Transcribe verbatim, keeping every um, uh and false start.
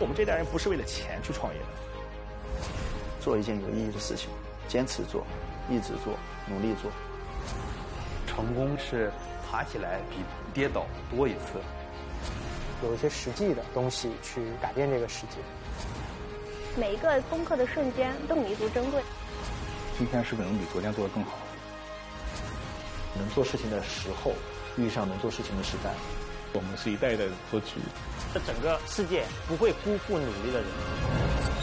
我们这代人不是为了钱去创业的。 做一件有意义的事情，坚持做，一直做，努力做。 成功是爬起来比跌倒多一次。 有一些实际的东西去改变这个世界。 每一个攻克的瞬间都弥足珍贵。 今天是不是能比昨天做得更好？ 能做事情的时候遇上能做事情的时代。 我们是一代一代的做局， 这整个世界不会辜负努力的人。